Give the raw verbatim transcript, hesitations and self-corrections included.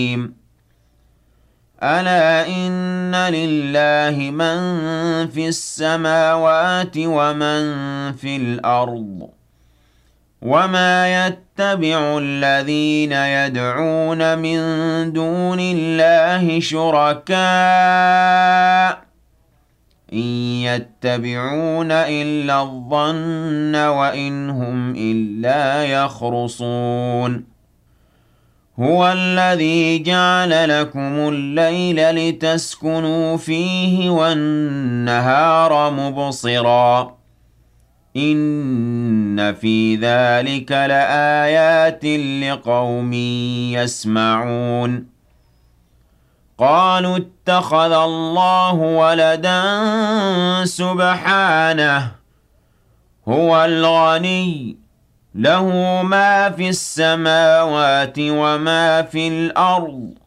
عليم ألا إن لله من في السماوات ومن في الأرض وما يتبع الذين يدعون من دون الله شركاء إن يتبعون إلا الظن وإن هم إلا يخرصون هو الذي جعل لكم الليل لتسكنوا فيه والنهار مبصرا إن في ذلك لآيات لقوم يسمعون قالوا اتخذ الله ولدا سبحانه هو الغني له ما في السماوات وما في الأرض